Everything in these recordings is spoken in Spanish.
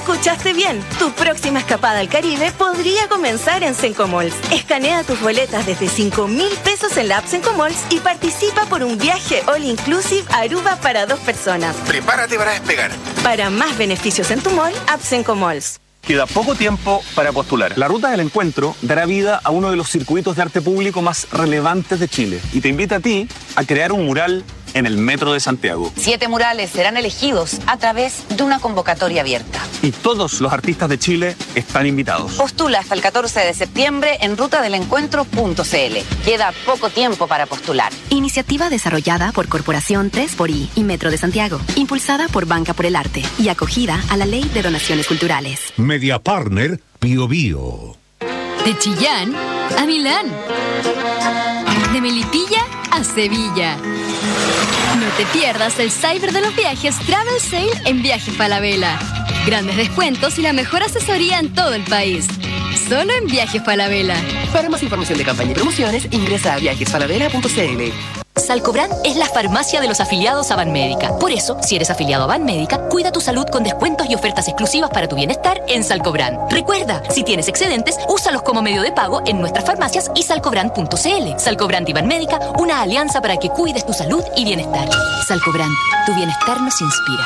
Escuchaste bien. Tu próxima escapada al Caribe podría comenzar en Sencomalls. Escanea tus boletas desde 5,000 pesos en la app Sencomalls y participa por un viaje all inclusive a Aruba para 2 personas. Prepárate para despegar. Para más beneficios en tu mall, app Sencomalls. Queda poco tiempo para postular. La Ruta del Encuentro dará vida a uno de los circuitos de arte público más relevantes de Chile y te invita a ti a crear un mural en el Metro de Santiago. 7 murales serán elegidos a través de una convocatoria abierta. Y todos los artistas de Chile están invitados. Postula hasta el 14 de septiembre en rutadelencuentro.cl. Queda poco tiempo para postular. Iniciativa desarrollada por Corporación 3xI y Metro de Santiago. Impulsada por Banca por el Arte y acogida a la Ley de Donaciones Culturales. Media Partner Bio Bio. De Chillán a Milán. De Melipilla a Sevilla. No te pierdas el Cyber de los Viajes Travel Sale en Viajes Falabella. Grandes descuentos y la mejor asesoría en todo el país. Solo en Viajes Falabella. Para más información de campaña y promociones, ingresa a viajesfalabella.cl. Salcobrand es la farmacia de los afiliados a Banmédica. Por eso, si eres afiliado a Banmédica, cuida tu salud con descuentos y ofertas exclusivas para tu bienestar en Salcobrand. Recuerda, si tienes excedentes, úsalos como medio de pago en nuestras farmacias y salcobrand.cl. Salcobrand y Banmédica, una alianza para que cuides tu salud y bienestar. Salcobrand, tu bienestar nos inspira.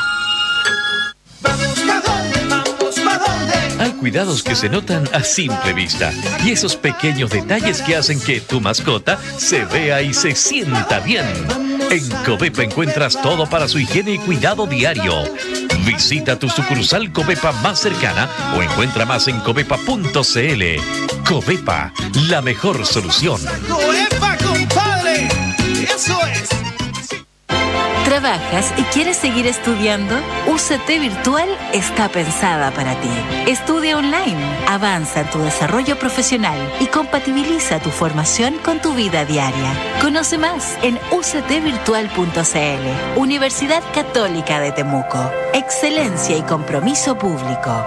Hay cuidados que se notan a simple vista y esos pequeños detalles que hacen que tu mascota se vea y se sienta bien. En Covepa encuentras todo para su higiene y cuidado diario. Visita tu sucursal Covepa más cercana o encuentra más en covepa.cl. Covepa, la mejor solución. ¡Covepa, compadre! ¡Eso es! ¿Trabajas y quieres seguir estudiando? UCT Virtual está pensada para ti. Estudia online, avanza en tu desarrollo profesional y compatibiliza tu formación con tu vida diaria. Conoce más en uctvirtual.cl. Universidad Católica de Temuco. Excelencia y compromiso público.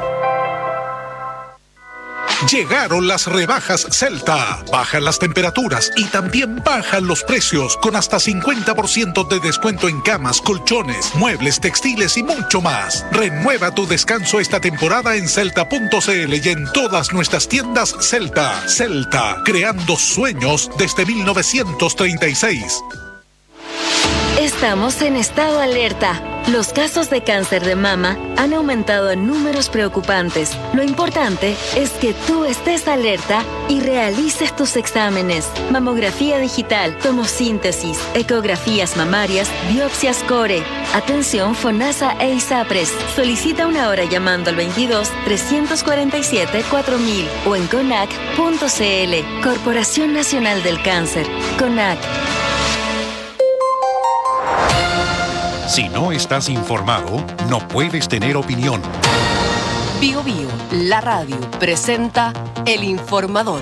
Llegaron las rebajas Celta. Bajan las temperaturas y también bajan los precios con hasta 50% de descuento en camas, colchones, muebles, textiles y mucho más. Renueva tu descanso esta temporada en celta.cl y en todas nuestras tiendas Celta. Celta, creando sueños desde 1936. Estamos en estado alerta. Los casos de cáncer de mama han aumentado en números preocupantes. Lo importante es que tú estés alerta y realices tus exámenes. Mamografía digital, tomosíntesis, ecografías mamarias, biopsias core. Atención FONASA e ISAPRES. Solicita una hora llamando al 22-347-4000 o en CONAC.cl. Corporación Nacional del Cáncer. CONAC. Si no estás informado, no puedes tener opinión. Bio Bio, la radio, presenta El Informador.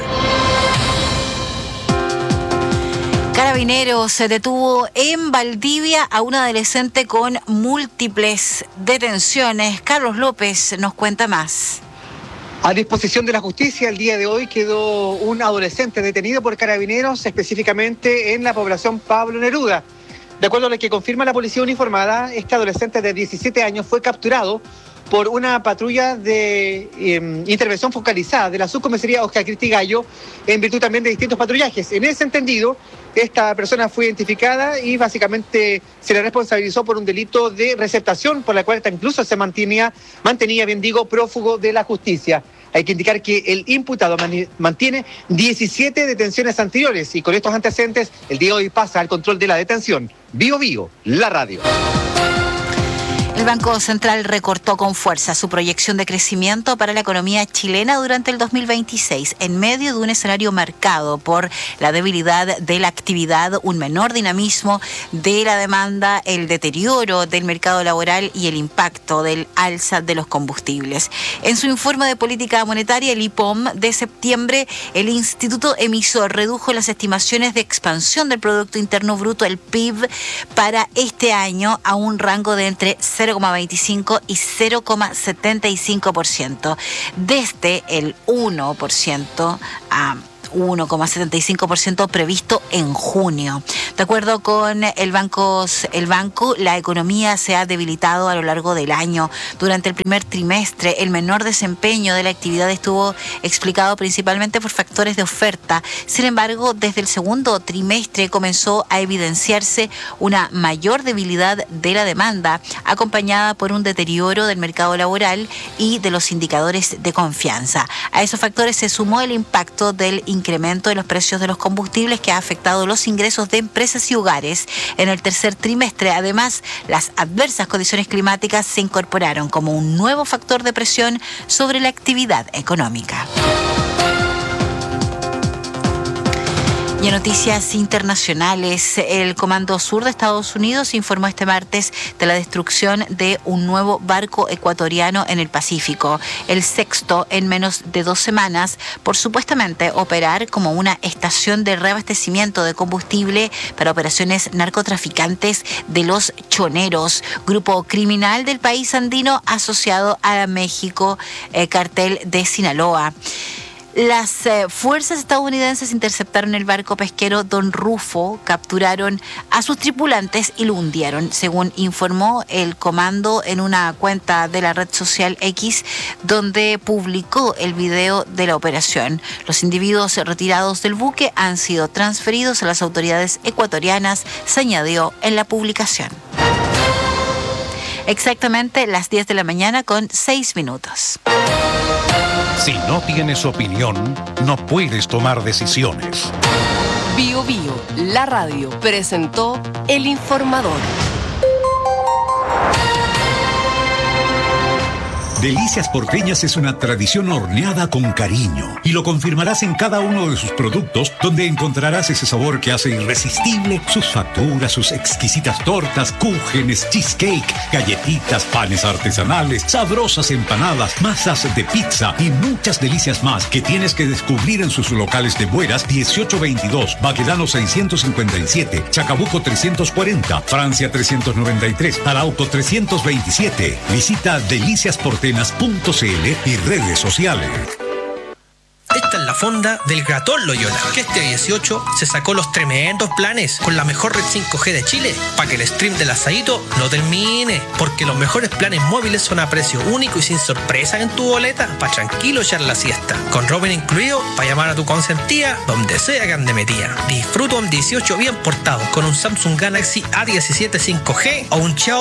Carabineros se detuvo en Valdivia a un adolescente con múltiples detenciones. Carlos López nos cuenta más. A disposición de la justicia, el día de hoy quedó un adolescente detenido por Carabineros, específicamente en la población Pablo Neruda. De acuerdo a lo que confirma la policía uniformada, este adolescente de 17 años fue capturado por una patrulla de intervención focalizada de la subcomisaría Oscar Cristi Gallo, en virtud también de distintos patrullajes. En ese entendido, esta persona fue identificada y básicamente se le responsabilizó por un delito de receptación, por la cual incluso se mantenía prófugo de la justicia. Hay que indicar que el imputado mantiene 17 detenciones anteriores y con estos antecedentes el día de hoy pasa al control de la detención. Bio Bio, la radio. El Banco Central recortó con fuerza su proyección de crecimiento para la economía chilena durante el 2026, en medio de un escenario marcado por la debilidad de la actividad, un menor dinamismo de la demanda, el deterioro del mercado laboral y el impacto del alza de los combustibles. En su informe de política monetaria, el IPOM de septiembre, el instituto emisor redujo las estimaciones de expansión del Producto Interno Bruto, el PIB, para este año a un rango de entre 0,25 y 0,75%, desde el 1% a 1,75% previsto en junio. De acuerdo con el banco, la economía se ha debilitado a lo largo del año. Durante el primer trimestre, el menor desempeño de la actividad estuvo explicado principalmente por factores de oferta. Sin embargo, desde el segundo trimestre comenzó a evidenciarse una mayor debilidad de la demanda, acompañada por un deterioro del mercado laboral y de los indicadores de confianza. A esos factores se sumó el impacto del incremento de los precios de los combustibles que ha afectado los ingresos de empresas y hogares en el tercer trimestre. Además, las adversas condiciones climáticas se incorporaron como un nuevo factor de presión sobre la actividad económica. Y en noticias internacionales, el Comando Sur de Estados Unidos informó este martes de la destrucción de un nuevo barco ecuatoriano en el Pacífico, el sexto en menos de 2 semanas, por supuestamente operar como una estación de reabastecimiento de combustible para operaciones narcotraficantes de los choneros, grupo criminal del país andino asociado a México, cartel de Sinaloa. Las fuerzas estadounidenses interceptaron el barco pesquero Don Rufo, capturaron a sus tripulantes y lo hundieron, según informó el comando en una cuenta de la red social X, donde publicó el video de la operación. Los individuos retirados del buque han sido transferidos a las autoridades ecuatorianas, se añadió en la publicación. Exactamente las 10 de la mañana con 6 minutos. Si no tienes opinión, no puedes tomar decisiones. Bio Bio, la radio, presentó El Informador. Delicias Porteñas es una tradición horneada con cariño y lo confirmarás en cada uno de sus productos, donde encontrarás ese sabor que hace irresistible sus facturas, sus exquisitas tortas, cúgenes, cheesecake, galletitas, panes artesanales, sabrosas empanadas, masas de pizza y muchas delicias más que tienes que descubrir en sus locales de Bueras 1822, Baquedano 657, Chacabuco 340, Francia 393, Arauco 327. Visita deliciasporteñas.cl y redes sociales. Esta es la fonda del Gratón Loyola, que este 18 se sacó los tremendos planes con la mejor red 5G de Chile, para que el stream del asadito no termine, porque los mejores planes móviles son a precio único y sin sorpresa en tu boleta, para tranquilo echar la siesta, con roaming incluido, para llamar a tu consentida donde sea que ande metida. Disfruta un 18 bien portado con un Samsung Galaxy A17 5G o un Xiaomi